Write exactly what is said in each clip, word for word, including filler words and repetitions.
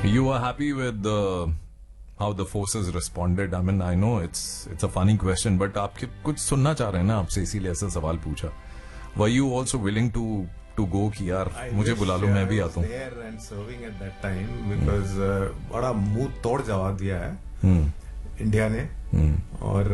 You are happy with the how the forces responded? I mean, I know it's it's a funny question, but आपके कुछ सुनना चाह रहे हैं ना आपसे, इसीलिए ऐसा सवाल पूछा. Were you also willing to to go कि यार मुझे बुला लो, मैं भी आता हूँ? There and serving at that time because uh, बड़ा मुंह तोड़ जवाब दिया है hmm. इंडिया ने hmm. और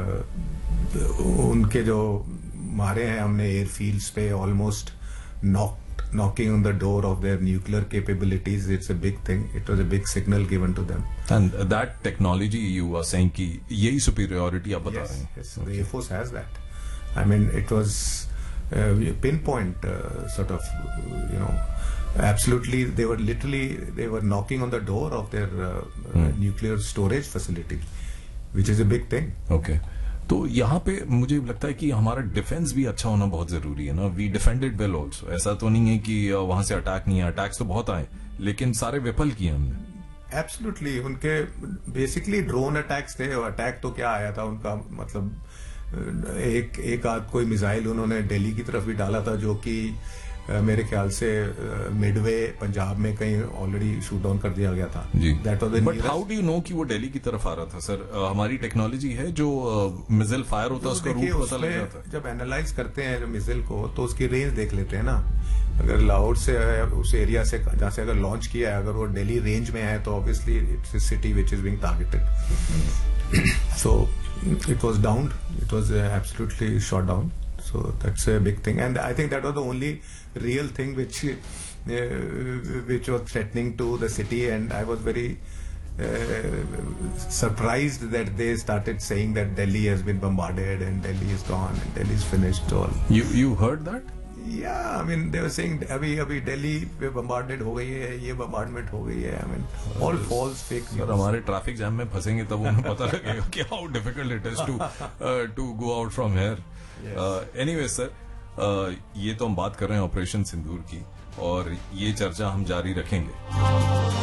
uh, उनके जो मारे हैं हमने एयरफील्ड्स पे almost knock knocking on the door of their nuclear capabilities. It's a big thing. It was a big signal given to them. And that technology you were saying कि यही superiority आप बता रहे हैं. Yes, yes. The Air Force has that. I mean, it was uh, pinpoint uh, sort of, you know, absolutely. They were literally they were knocking on the door of their uh, hmm. nuclear storage facility, which is a big thing. Okay. तो यहाँ पे मुझे लगता है कि हमारा defence भी अच्छा होना बहुत जरूरी है ना. We defended well also. ऐसा तो नहीं है कि वहां से अटैक नहीं है. अटैक्स तो बहुत आए लेकिन सारे विफल किए हमने. एब्सोल्युटली. उनके बेसिकली ड्रोन अटैक्स थे. और अटैक तो क्या आया था उनका, मतलब एक एक आध कोई मिसाइल उन्होंने दिल्ली की तरफ भी डाला था, जो कि मेरे ख्याल से मिडवे पंजाब में कहीं ऑलरेडी शूट डाउन कर दिया गया था. That was but how do you know कि वो दिल्ली की तरफ आ रहा था सर? uh, हमारी टेक्नोलॉजी है जो मिसाइल uh, फायर होता है उसका रूट पता लग जाता है. जब एनालाइज करते हैं जो मिसाइल को तो उसकी रेंज देख लेते हैं ना. अगर लाहौर से उस एरिया से जहां से अगर लॉन्च किया है, अगर वो दिल्ली रेंज में है तो obviously it's a city which is being targeted. So it was down. It was absolutely shot down. So that's a big thing, and I think that was the only real thing which uh, which was threatening to the city, and I was very uh, surprised that they started saying that Delhi has been bombarded and Delhi is gone and Delhi is finished. All you you heard that? Yeah, I mean they were saying अभी अभी दिल्ली पे bombarded हो गई है, ये bombardment हो गई है. I mean all false fake news. Sir हमारे ट्रैफिक जैम में फंसेंगे तब उन्हें पता लगेगा कि how difficult it is to uh, to go out from here. Anyway sir, ये तो हम बात कर रहे हैं ऑपरेशन सिंदूर की और ये चर्चा हम जारी रखेंगे.